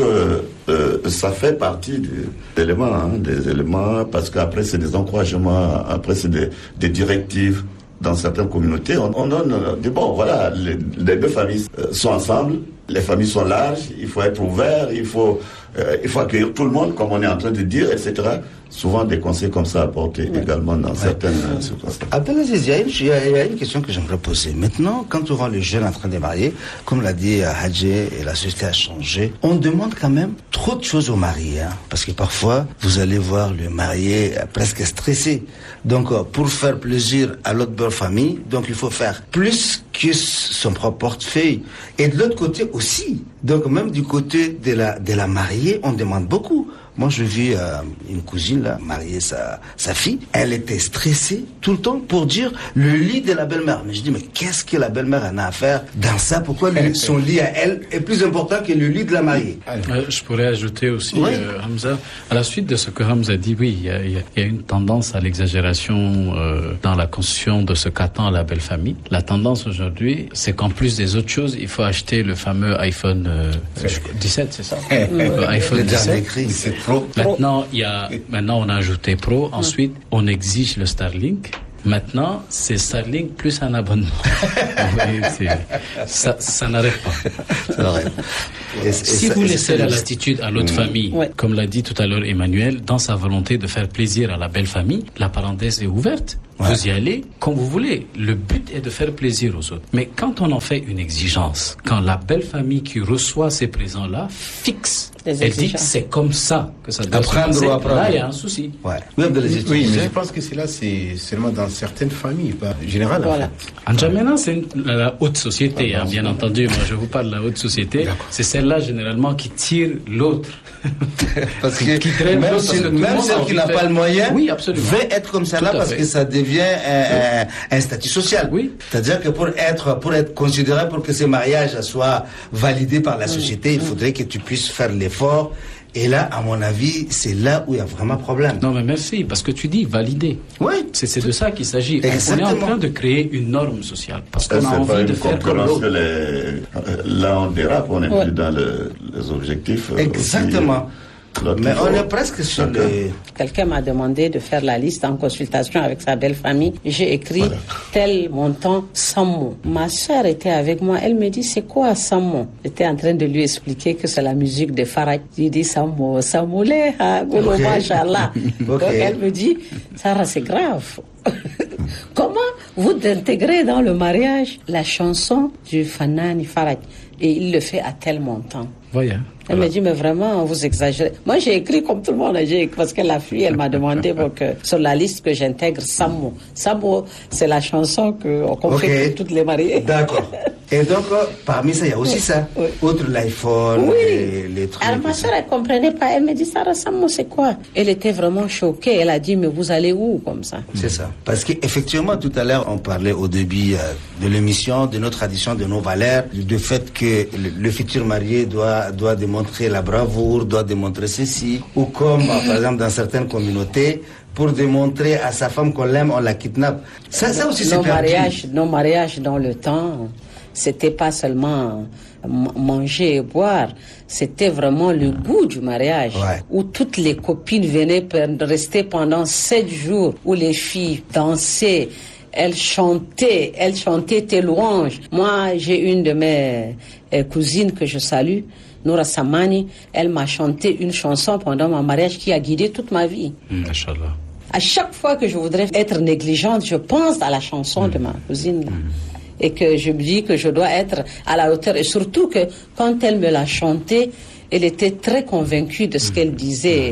ça fait partie des éléments, parce qu'après c'est des encouragements, après c'est des directives. Dans certaines communautés, on donne bon, voilà, les deux familles sont ensemble, les familles sont larges, il faut être ouvert, il faut accueillir tout le monde, comme on est en train de dire, etc. Souvent des conseils comme ça apportés également dans certaines circonstances. Abdelaziz, il y a une question que j'aimerais poser. Maintenant, quand on voit les jeunes en train de marier, comme l'a dit Hadji, et la société a changé, on demande quand même trop de choses aux mariés. Parce que parfois, vous allez voir le marié presque stressé. Donc, pour faire plaisir à l'autre belle famille, donc il faut faire plus que son propre portefeuille. Et de l'autre côté aussi. Donc, même du côté de la mariée, on demande beaucoup. Moi, je vis une cousine, là, marier sa fille. Elle était stressée tout le temps pour dire le lit de la belle-mère. Mais je dis, mais qu'est-ce que la belle-mère en a à faire dans ça? Pourquoi son lit à elle est plus important que le lit de la mariée? Je pourrais ajouter aussi, Hamza, à la suite de ce que Hamza a dit, oui, il y a une tendance à l'exagération dans la construction de ce qu'attend la belle famille. La tendance aujourd'hui, c'est qu'en plus des autres choses, il faut acheter le fameux iPhone 17, c'est ça? iPhone 17. Maintenant, on a ajouté Pro. Ensuite, on exige le Starlink. Maintenant, c'est Starlink plus un abonnement. Ça n'arrête pas. Si vous laissez la latitude à l'autre famille, comme l'a dit tout à l'heure Emmanuel, dans sa volonté de faire plaisir à la belle famille, la parenthèse est ouverte. Vous y allez comme vous voulez. Le but est de faire plaisir aux autres. Mais quand on en fait une exigence, quand la belle famille qui reçoit ces présents-là fixe, elle dit que c'est comme ça que ça doit se passer, là il y a un souci. Oui, mais je pense que c'est seulement dans certaines familles, pas général. Voilà. En N'Djamena, c'est la haute société, bien entendu. Moi, je vous parle de la haute société. C'est celle-là, généralement, qui tire l'autre. Parce que qui traîne même celle qui n'a pas le moyen veut être comme ça là parce que ça devient un statut social. C'est-à-dire que pour être considéré, pour que ce mariage soit validé par la société, il faudrait que tu puisses faire l'effort. Et là, à mon avis, c'est là où il y a vraiment problème. Non, mais merci, parce que tu dis valider. Oui. C'est de ça qu'il s'agit. Exactement. On est en train de créer une norme sociale. Parce qu'on a envie de faire comme l'autre. Là, on dérape, on est plus dans les objectifs. Exactement. Aussi. Mais on est presque sur les... Quelqu'un m'a demandé de faire la liste en consultation avec sa belle famille. J'ai écrit tel montant, 100 mots. Ma soeur était avec moi. Elle me dit, c'est quoi 100 mots? J'étais en train de lui expliquer que c'est la musique de Faraj. J'ai dit 100 mots, 100 mots, machallah. Donc elle me dit, Sarah, c'est grave. Comment vous intégrez dans le mariage la chanson du Fanani Faraj? Et il le fait à tel montant. Voyez. Elle me dit, mais vraiment, vous exagérez. Moi, j'ai écrit comme tout le monde, parce que la fille, elle m'a demandé sur la liste que j'intègre 100 mots. 100 mots, c'est la chanson qu'on fait pour toutes les mariées. D'accord. Et donc, parmi ça, il y a aussi ça. Outre l'iPhone, les trucs. Alors, ma soeur, elle ne comprenait pas. Elle me dit, Sarah, 100 mots, c'est quoi? Elle était vraiment choquée. Elle a dit, mais vous allez où, comme ça? C'est ça. Parce qu'effectivement, tout à l'heure, on parlait au début de l'émission, de nos traditions, de nos valeurs, du fait que le futur marié doit démontrer la bravoure, doit démontrer ceci. Ou comme, par exemple, dans certaines communautés, pour démontrer à sa femme qu'on l'aime, on la kidnappe. Ça aussi, c'est perdu. Nos mariages dans le temps, c'était pas seulement manger et boire, c'était vraiment le goût du mariage, où toutes les copines venaient rester pendant 7 jours, où les filles dansaient, elles chantaient tes louanges. Moi, j'ai une de mes cousines que je salue, Noura Samani, elle m'a chanté une chanson pendant mon mariage qui a guidé toute ma vie. Inch'Allah. À chaque fois que je voudrais être négligente, je pense à la chanson de ma cousine. Et que je me dis que je dois être à la hauteur. Et surtout que quand elle me l'a chanté, elle était très convaincue de ce qu'elle disait.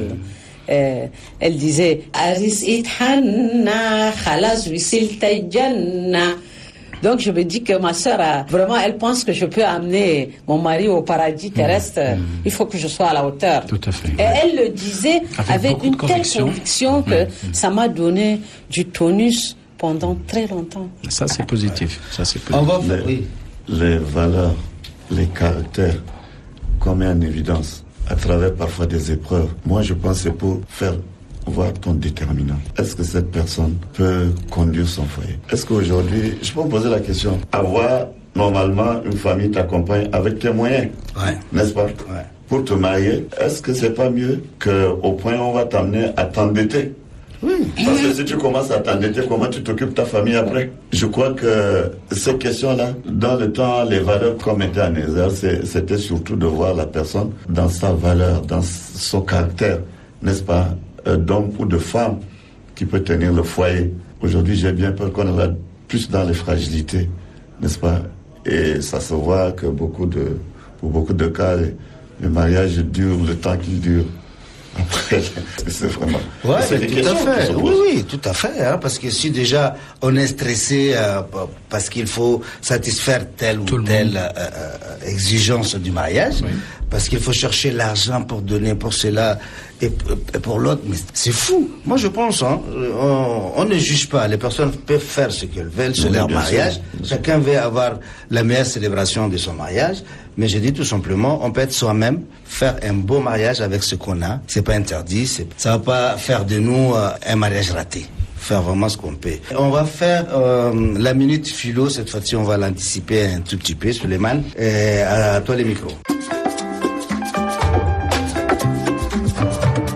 Elle disait Aris ithanna khalas wisilta janna. Donc je me dis que ma sœur vraiment, elle pense que je peux amener mon mari au paradis terrestre. Il faut que je sois à la hauteur. Tout à fait. Et elle le disait avec une telle conviction que ça m'a donné du tonus pendant très longtemps. Ça c'est positif. Les valeurs, les caractères qu'on met en évidence à travers parfois des épreuves. Moi je pense que c'est pour faire voir ton déterminant. Est-ce que cette personne peut conduire son foyer? Est-ce qu'aujourd'hui, je peux me poser la question, avoir normalement une famille t'accompagne avec tes moyens, n'est-ce pas? Pour te marier, est-ce que c'est pas mieux qu'au point où on va t'amener à t'endetter? Parce que si tu commences à t'endetter, comment tu t'occupes de ta famille après? Je crois que ces questions-là, dans le temps, les valeurs qu'on mettait en exergue, c'était surtout de voir la personne dans sa valeur, dans son caractère, n'est-ce pas? D'homme ou de femme qui peut tenir le foyer. Aujourd'hui, j'ai bien peur qu'on va plus dans les fragilités, n'est-ce pas? Et ça se voit que pour beaucoup de cas, le mariage dure le temps qu'il dure. Après, c'est vraiment... c'est tout à fait. Oui, tout à fait. Hein, parce que si déjà on est stressé parce qu'il faut satisfaire telle ou telle exigence du mariage, parce qu'il faut chercher l'argent pour donner pour cela et pour l'autre, mais c'est fou. Moi je pense, on ne juge pas. Les personnes peuvent faire ce qu'elles veulent sur leur mariage. Chacun veut avoir la meilleure célébration de son mariage. Mais je dis tout simplement, on peut être soi-même, faire un beau mariage avec ce qu'on a. C'est pas interdit. Ça va pas faire de nous un mariage raté. Faire vraiment ce qu'on peut. On va faire la minute philo. Cette fois-ci, on va l'anticiper un tout petit peu, Suleiman. À toi les micros.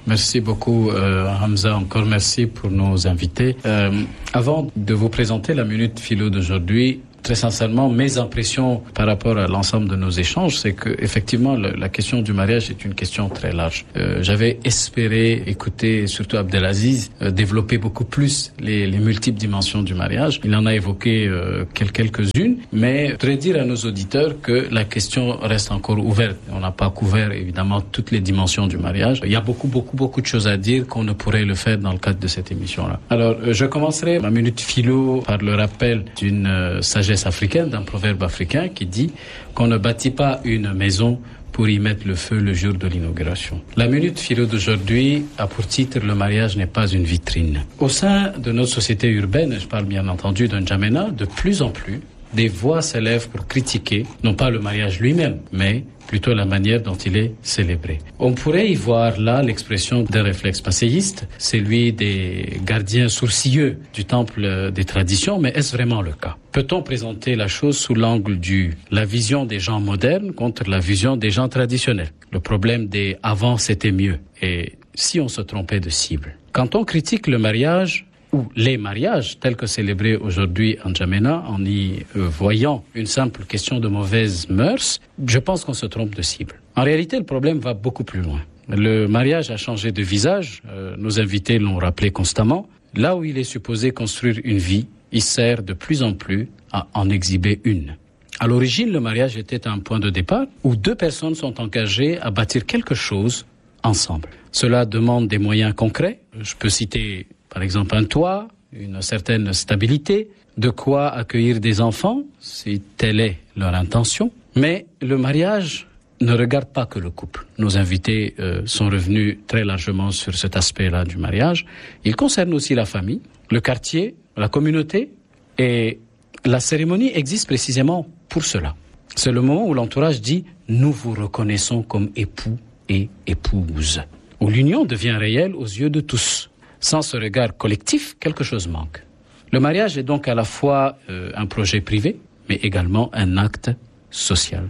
Merci beaucoup Hamza, encore merci pour nos invités. Avant de vous présenter la Minute Philo d'aujourd'hui, très sincèrement, mes impressions par rapport à l'ensemble de nos échanges, c'est que effectivement la question du mariage est une question très large. J'avais espéré écouter surtout Abdelaziz développer beaucoup plus les multiples dimensions du mariage. Il en a évoqué quelques-unes, mais je voudrais dire à nos auditeurs que la question reste encore ouverte. On n'a pas couvert évidemment toutes les dimensions du mariage. Il y a beaucoup de choses à dire qu'on ne pourrait le faire dans le cadre de cette émission-là. Alors, je commencerai ma Minute Philo par le rappel d'une sagesse africaine, d'un proverbe africain qui dit qu'on ne bâtit pas une maison pour y mettre le feu le jour de l'inauguration. La Minute Philo d'aujourd'hui a pour titre « Le mariage n'est pas une vitrine ». Au sein de notre société urbaine, je parle bien entendu d'un N'Djamena, de plus en plus, des voix s'élèvent pour critiquer, non pas le mariage lui-même, mais plutôt la manière dont il est célébré. On pourrait y voir là l'expression d'un réflexe passéiste, celui des gardiens sourcilleux du temple des traditions, mais est-ce vraiment le cas? Peut-on présenter la chose sous l'angle la vision des gens modernes contre la vision des gens traditionnels? Le problème des « avant c'était mieux » et si on se trompait de cible. Quand on critique le mariage, ou les mariages tels que célébrés aujourd'hui en N'Djamena, en y voyant une simple question de mauvaises mœurs, je pense qu'on se trompe de cible. En réalité, le problème va beaucoup plus loin. Le mariage a changé de visage, nos invités l'ont rappelé constamment. Là où il est supposé construire une vie, il sert de plus en plus à en exhiber une. À l'origine, le mariage était un point de départ où deux personnes sont engagées à bâtir quelque chose ensemble. Cela demande des moyens concrets. Je peux citer par exemple un toit, une certaine stabilité, de quoi accueillir des enfants, si telle est leur intention. Mais le mariage ne regarde pas que le couple. Nos invités sont revenus très largement sur cet aspect-là du mariage. Il concerne aussi la famille, le quartier, la communauté, et la cérémonie existe précisément pour cela. C'est le moment où l'entourage dit « Nous vous reconnaissons comme époux et épouse », où l'union devient réelle aux yeux de tous. Sans ce regard collectif, quelque chose manque. Le mariage est donc à la fois un projet privé, mais également un acte social.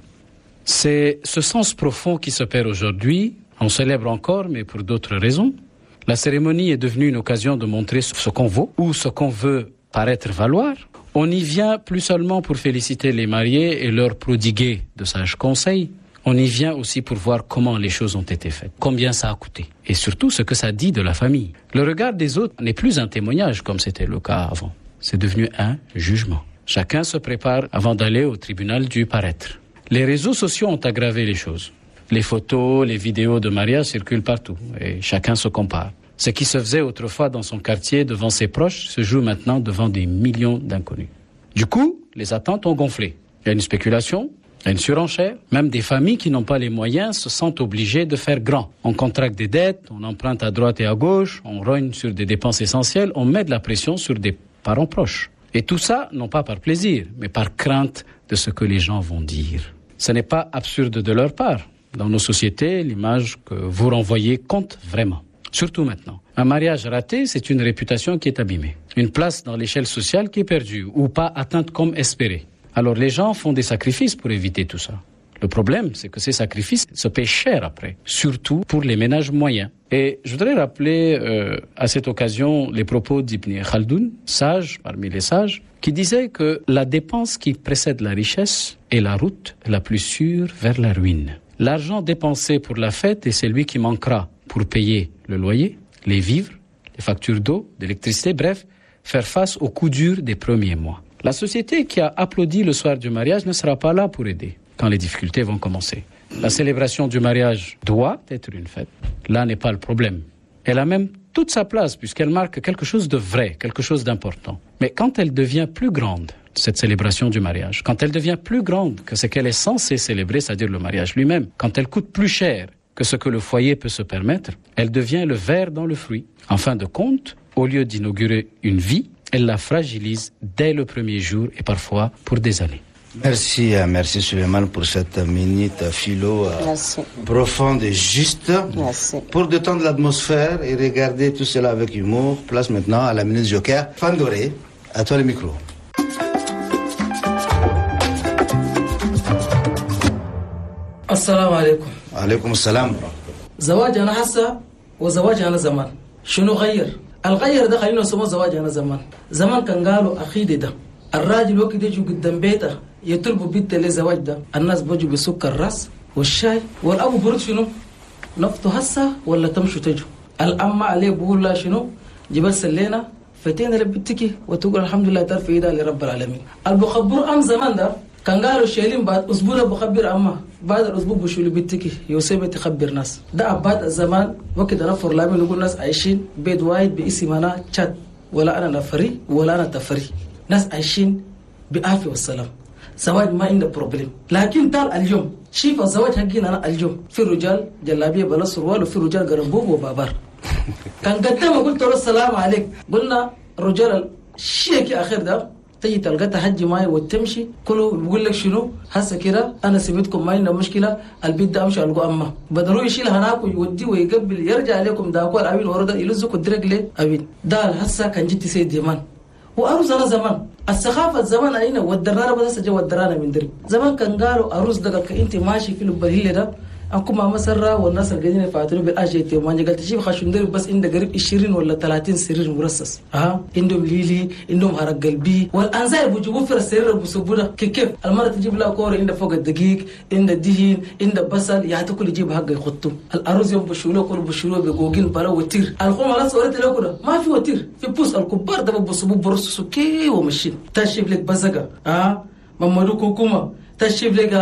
C'est ce sens profond qui s'opère aujourd'hui. On célèbre encore, mais pour d'autres raisons. La cérémonie est devenue une occasion de montrer ce qu'on vaut ou ce qu'on veut paraître valoir. On y vient plus seulement pour féliciter les mariés et leur prodiguer de sages conseils. On y vient aussi pour voir comment les choses ont été faites, combien ça a coûté, et surtout ce que ça dit de la famille. Le regard des autres n'est plus un témoignage comme c'était le cas avant. C'est devenu un jugement. Chacun se prépare avant d'aller au tribunal du paraître. Les réseaux sociaux ont aggravé les choses. Les photos, les vidéos de mariage circulent partout, et chacun se compare. Ce qui se faisait autrefois dans son quartier devant ses proches se joue maintenant devant des millions d'inconnus. Du coup, les attentes ont gonflé. Il y a une spéculation, il y a une surenchère. Même des familles qui n'ont pas les moyens se sentent obligées de faire grand. On contracte des dettes, on emprunte à droite et à gauche, on rogne sur des dépenses essentielles, on met de la pression sur des parents proches. Et tout ça, non pas par plaisir, mais par crainte de ce que les gens vont dire. Ce n'est pas absurde de leur part. Dans nos sociétés, l'image que vous renvoyez compte vraiment. Surtout maintenant. Un mariage raté, c'est une réputation qui est abîmée. Une place dans l'échelle sociale qui est perdue ou pas atteinte comme espéré. Alors les gens font des sacrifices pour éviter tout ça. Le problème, c'est que ces sacrifices se paient cher après, surtout pour les ménages moyens. Et je voudrais rappeler à cette occasion les propos d'Ibn Khaldoun, sage parmi les sages, qui disait que la dépense qui précède la richesse est la route la plus sûre vers la ruine. L'argent dépensé pour la fête est celui qui manquera pour payer le loyer, les vivres, les factures d'eau, d'électricité, bref, faire face aux coups durs des premiers mois. La société qui a applaudi le soir du mariage ne sera pas là pour aider quand les difficultés vont commencer. La célébration du mariage doit être une fête. Là n'est pas le problème. Elle a même toute sa place puisqu'elle marque quelque chose de vrai, quelque chose d'important. Mais quand elle devient plus grande, cette célébration du mariage, quand elle devient plus grande que ce qu'elle est censée célébrer, c'est-à-dire le mariage lui-même, quand elle coûte plus cher que ce que le foyer peut se permettre, elle devient le ver dans le fruit. En fin de compte, au lieu d'inaugurer une vie, elle la fragilise dès le premier jour et parfois pour des années. Merci Suleiman pour cette minute philo profonde et juste. Merci. Pour détendre l'atmosphère et regarder tout cela avec humour, place maintenant à la minute Joker. Fandoré, à toi le micro. Assalamu alaikum. Alaikum salam. زواجنا هسه وزواج أنا زمان شنو غير؟ الغير ده خلينا نسموه زواج أنا زمان كان قالوا أخيدي ده الراجل وقت يجوا قدام بيته يطلبوا بنت لزواج ده الناس بيجوا بسكر الراس والشاي والأبو برد شنو؟ نفطوا هسه ولا تمشوا تجوا الأم عليه بقول لا شنو؟ جبال سلينا فتينا لبتكي وتقول الحمد لله ترفع إيدها لرب العالمين. البخبر أم زمان ده كان قالوا شايلين بعد أسبوع بخبر أمه بعد الأسبوع بشو لبتكي يوسف تخبر ناس ده بعد الزمان وقت أنا فرلامي نقول ناس عايشين بيت واحد باسم أنا تشاد ولا أنا نفري ولا أنا تفري ناس عايشين بعافية والسلام زواج ما عنده بروبليم. لكن تعال اليوم شوف الزواج حقنا أنا اليوم في رجال جلابية بلا سروال وفي رجال قرنبوب وبابار. كان قدام قلت له السلام عليك قلنا رجال الشيك يا أخير ده تيجي تلقى تحجي معي وتمشي كله بيقول لك شنو هسه كده انا سيبتكم ما عندنا مشكله البيت ده امشي القوا اما بدلوا يشيلها هناك ويودي ويقبل يرجع عليكم ده اكو الابين ورده يلزقوا الدرج ليه ابين ده هسه كان جيت سيد يمان وأروس أنا زمان السخافة زمان أينا ودرنا بس جا ودرنا من دري زمان كان قالوا أروس ده كأنت ماشي في البهيل ده أنكم ما مسرة والناس الجديدة فاتنوا بالأجيتي وما قلت شيء خشون دري بس إنده قريب 20 ولا 30 سرير مرصص عندهم ليلي عندهم هرق قلبي والأنزاي بيجيبوا في السرير بسبوده كيف المرة تجيب لها كورة إنده فوق الدقيق إنده دهين إنده بصل يعني كل يجيب حق يخطو الأروس يوم بشولو كل بشولو بجوجين بلا وتير الخوم على صورة له كده ما في وتير في بوس الكبار ده ببصبوا برصصوا كي ومشين تشيب لك بزقة ممدو كوكوما تشيب لك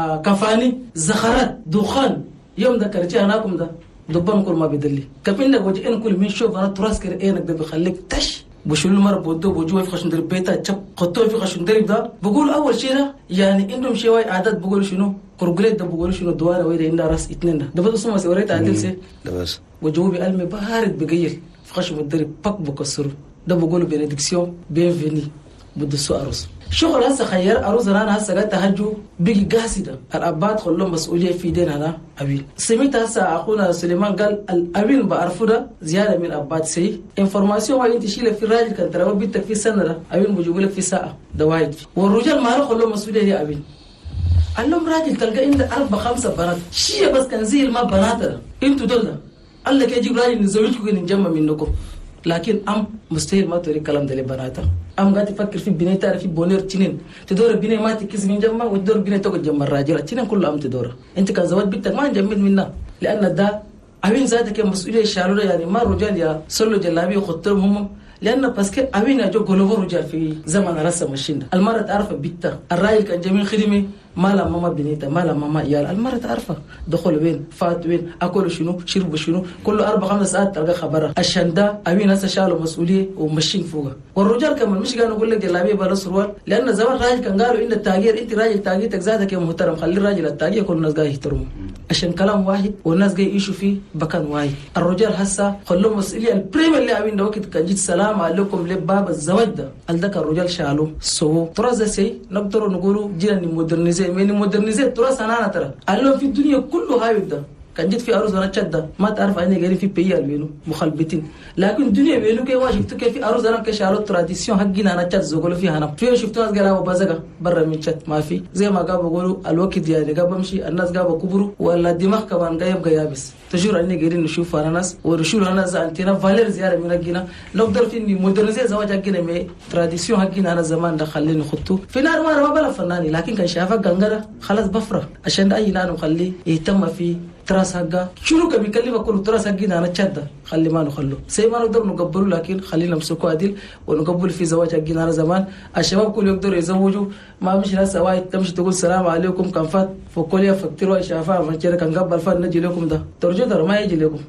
كفاني زخرات دخان يوم ده كرتي هناكم ده دبان كل ما بدلي كفين لك وجهين كل من شوف أنا تراس كر إنك ده بخليك تش بشول مر بودو بوجوه في خشن درب بيتا تشب خطوه في خشن درب ده بقول أول شيء ده يعني إنهم شيء عادات بقول شنو كرجلات ده بقول شنو دوارة ويدا إندا راس اتنين ده بس اسمه سوريت عادل سي ده بس وجوه بقلمي بارد بقيل في خشن الدرب بق بكسره ده بقوله بندكسيون بينفيني بده سؤالس شغل هسه خير أروز أنا هسه قلت هجو بيجي قاسدة الأبات خلهم مسؤولية في دين هنا أبين سميت هسه أخونا سليمان قال الأبين بعرفه ده زيادة من الأبات سي إنفورماسيون ما أنت شيله في الراجل كان ترى بيتك في سنة ده أبين بيجيبوا لك في ساعة ده واحد فيه والرجال ما له خلهم مسؤولية يا أبين اللهم راجل تلقى عند 4-5 بنات شيء بس كان زي ما بنات ده أنتوا دول قال لك يجيب راجل نزوجكم نجمع منكم لكن أم مستحيل ما توري كلام ده لبناتها أم قاعد تفكر في بنية تعرف في بونير تنين تدور بنية ما تكيس من جمع وتدور بنية تقعد جمع الراجل تنين كله أم تدور أنت كان زواج بنتك ما نجمد منها لأن ده أبين ذاتك مسؤولية شالولا يعني ما الرجال يا صلوا جلابي وخطرهم هم لأن باسكت أبين أجو قلوب الرجال في زمن رسم الشين المرة تعرف بيتها الراجل كان جميل خدمي ما لا ماما بنيته ما لا ماما يال المرة تعرفها دخل وين فات وين أكل شنو شرب شنو كل 4-5 ساعات تلقى خبرها عشان ده أبين هسه شالوا مسؤولية ومشين فوقها والرجال كمان مش قالوا نقول لك جلابية بلا سروال لأن زمان راجل كان قالوا إن التاجير أنت راجل تاجيرتك ذاتك يا محترم خلي الراجل التاجير كل الناس قاعد يحترمه عشان كلام واحد والناس قاعد يعيشوا فيه بكان واحد الرجال هسه خلوا مسؤولية البريم اللي أبين ده وقت كان جيت سلام عليكم لباب الزواج ده الذكر الرجال شالوا سو ترى زي نقدر نقولوا جينا نمودرنيزي من مودرنيزي تراث أنا ترى اللون في الدنيا كله هاي ده كان جيت في أروز أنا تشدا ما تعرف أنا قاعدين في بيال بينو مخالبتين لكن الدنيا بينو كي واجب تكي في أروز أنا كشالو تراديسيون حقنا أنا تشد زوجلو فيها أنا في شفتوا ناس قالوا بازجا برا من تشد ما في زي ما قابوا يقولوا الوقت يعني قابوا مشي الناس قابوا كبروا ولا الدماغ كمان جايب يابس تجور أني قاعدين نشوف أنا ناس ورشول أنا زانتنا فالير زيارة من الجنا نقدر في مودرنيزي زواج حقنا مي تراديسيون حقنا أنا زمان دخلني نخطو في نار ما بلا فناني لكن كان شافك جنجرة خلاص بفرح عشان أي نار نخليه يهتم في تراس حقا شنو كان بيكلمك كل تراس حقنا أنا تشدا خلي ما نخلو سي ما نقدر نقبله لكن خلينا نمسكوا عدل ونقبل في زواج حقنا أنا زمان الشباب كل يقدروا يزوجوا ما مش ناس واحد تمشي تقول السلام عليكم كان فات فكل يفكروا شافها من كده كان قبل فات نجي لكم ده ترجو ده ما يجي لكم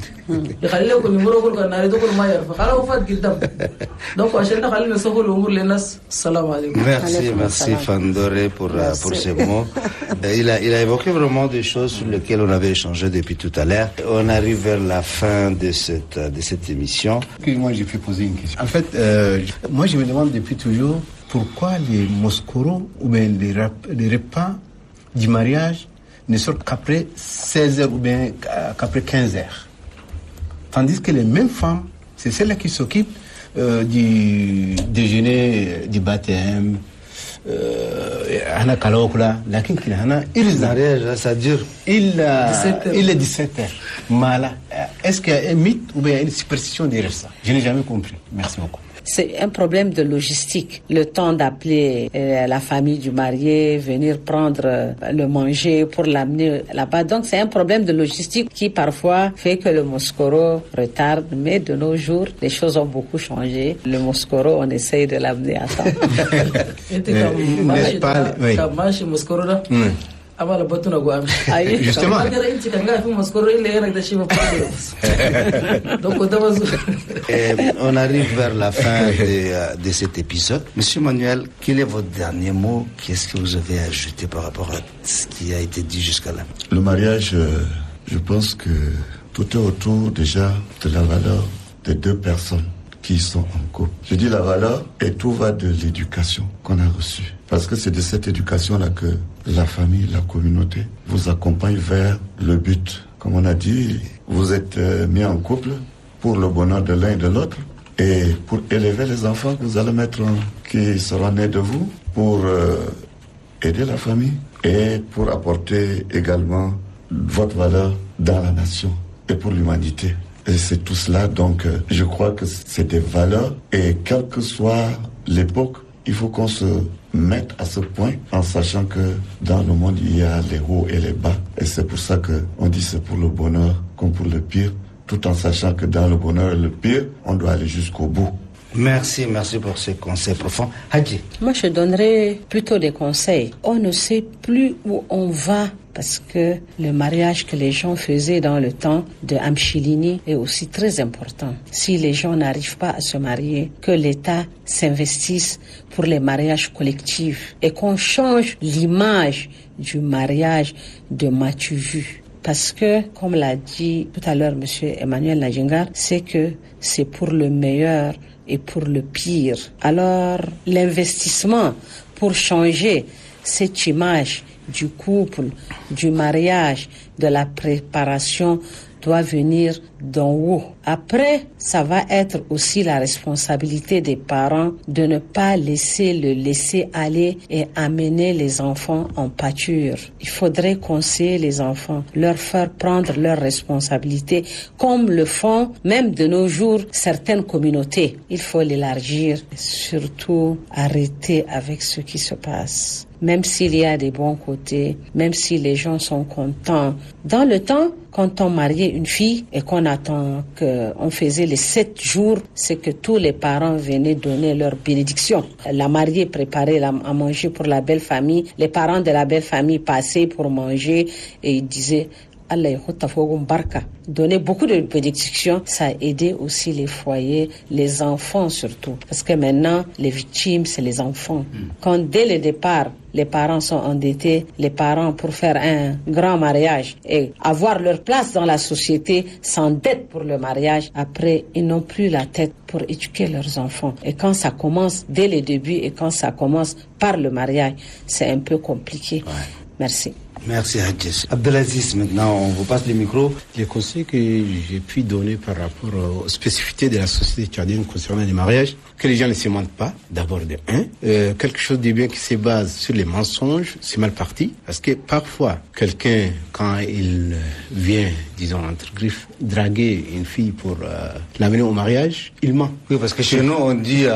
يخلي لكم يمروا يقول كان ناري تقول ما يعرف خلاص فات قدام donc عشان خلينا نسهل الأمور للناس السلام عليكم. Merci Fandoré pour ces mots. Il a évoqué vraiment des choses sur lesquelles on avait échangé depuis tout à l'heure. On arrive vers la fin de cette émission. Moi, j'ai fait poser une question. En fait, moi, je me demande depuis toujours pourquoi les moscoros ou bien les repas du mariage ne sortent qu'après 16 heures ou bien qu'après 15 heures. Tandis que les mêmes femmes, c'est celles qui s'occupent du déjeuner, du baptême, هنا كلاوكلا لكن كنا هنا إرزا mariage ça dure إلا 17 heures مالا Est-ce qu'il y a un mythe ou bien une superstition derrière ça? Je n'ai jamais compris. Merci beaucoup. C'est un problème de logistique. Le temps d'appeler la famille du marié, venir prendre le manger pour l'amener là-bas. Donc c'est un problème de logistique qui parfois fait que le Moskoro retarde. Mais de nos jours, les choses ont beaucoup changé. Le Moskoro, on essaye de l'amener à temps. Justement. On arrive vers la fin de cet épisode. Monsieur Manuel, quel est votre dernier mot? Qu'est-ce que vous avez ajouté par rapport à ce qui a été dit jusqu'à là? Le mariage, je pense que tout est autour déjà de la valeur des deux personnes qui sont en couple. Je dis la valeur et tout va de l'éducation qu'on a reçue. Parce que c'est de cette éducation-là que la famille, la communauté vous accompagne vers le but. Comme on a dit, vous êtes mis en couple pour le bonheur de l'un et de l'autre et pour élever les enfants que vous allez mettre, qui seront nés de vous, pour aider la famille et pour apporter également votre valeur dans la nation et pour l'humanité. Et c'est tout cela, donc je crois que c'est des valeurs et quelle que soit l'époque, il faut qu'on se mette à ce point en sachant que dans le monde il y a les hauts et les bas et c'est pour ça qu'on dit c'est pour le bonheur comme pour le pire, tout en sachant que dans le bonheur et le pire, on doit aller jusqu'au bout. Merci pour ce conseil profond. Hadji. Moi, je donnerais plutôt des conseils. On ne sait plus où on va parce que le mariage que les gens faisaient dans le temps de Amchilini est aussi très important. Si les gens n'arrivent pas à se marier, que l'État s'investisse pour les mariages collectifs et qu'on change l'image du mariage de Matuvu. Parce que, comme l'a dit tout à l'heure monsieur Emmanuel Najengar, c'est que c'est pour le meilleur et pour le pire. Alors, l'investissement pour changer cette image du couple, du mariage, de la préparation doit venir d'en haut. Après, ça va être aussi la responsabilité des parents de ne pas laisser aller et amener les enfants en pâture. Il faudrait conseiller les enfants, leur faire prendre leurs responsabilités, comme le font même de nos jours certaines communautés. Il faut l'élargir et surtout arrêter avec ce qui se passe. Même s'il y a des bons côtés, même si les gens sont contents. Dans le temps, quand on mariait une fille et qu'on on faisait les 7 jours, c'est que tous les parents venaient donner leur bénédiction. La mariée préparait à manger pour la belle famille. Les parents de la belle famille passaient pour manger et ils disaient Allah barka. Donner beaucoup de bénédictions, ça a aidé aussi les foyers, les enfants surtout. Parce que maintenant, les victimes, c'est les enfants. Quand dès le départ, les parents sont endettés, les parents pour faire un grand mariage et avoir leur place dans la société s'endettent pour le mariage. Après, ils n'ont plus la tête pour éduquer leurs enfants. Et quand ça commence dès le début et quand ça commence par le mariage, c'est un peu compliqué. Ouais. Merci. Merci Hadji. Abdelaziz, maintenant on vous passe le micro. Les conseils que j'ai pu donner par rapport aux spécificités de la société tchadienne concernant les mariages, que les gens ne se mentent pas, d'abord de quelque chose de bien qui se base sur les mensonges, c'est mal parti. Parce que parfois, quelqu'un, quand il vient, disons, entre griffes, draguer une fille pour l'amener au mariage, il ment. Oui, parce que chez nous, on dit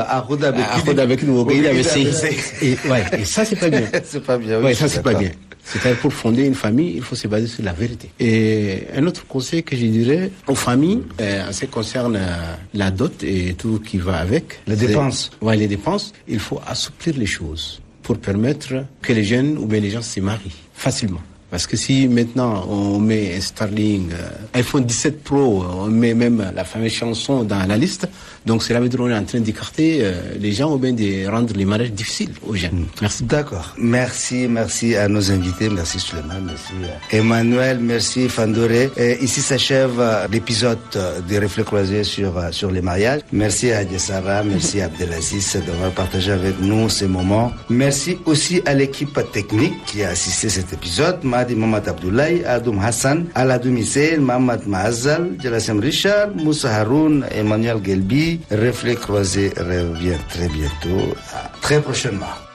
et ça, c'est pas bien. C'est pas bien. Oui, ça, c'est pas bien. C'est-à-dire pour fonder une famille, il faut se baser sur la vérité. Et un autre conseil que je dirais aux familles, en ce qui concerne la dot et tout qui va avec. Les dépenses. Ouais, les dépenses. Il faut assouplir les choses pour permettre que les jeunes ou bien les gens se marient facilement. Parce que si maintenant on met un Starlink, iPhone 17 Pro, on met même la fameuse chanson dans la liste, donc cela veut dire qu'on est en train d'écarter les gens ou bien de rendre les mariages difficiles aux jeunes. Merci. D'accord. Merci à nos invités. Merci Suleiman, merci Emmanuel, merci Fandoré. Ici s'achève l'épisode des Reflets Croisés sur les mariages. Merci à Adjessara, merci à Abdelaziz d'avoir partagé avec nous ces moments. Merci aussi à l'équipe technique qui a assisté à cet épisode. Mahdi Mohamed Abdoulaye, Adoum Hassan, Aladoum Hissène, Mohamed Mahazal, Jelassem Richard, Moussa Haroun, Emmanuel Gelbi. Reflets Croisés revient très bientôt, très prochainement.